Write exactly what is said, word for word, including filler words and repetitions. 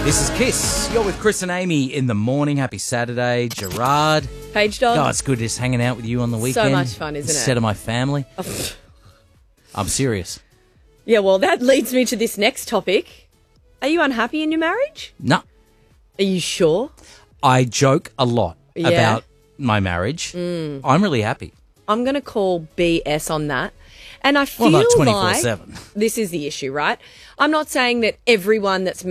This is Kiss. You're with Chris and Amy in the morning. Happy Saturday. Gerard. Page Dog. Oh, it's good just hanging out with you on the weekend. So much fun, isn't it? Instead of my family. I'm serious. Yeah, well, that leads me to this next topic. Are you unhappy in your marriage? No. Are you sure? I joke a lot Yeah. about my marriage. Mm. I'm really happy. I'm going to call B S on that. And I feel Well, not like twenty-four seven. this is the issue, right? I'm not saying that everyone that's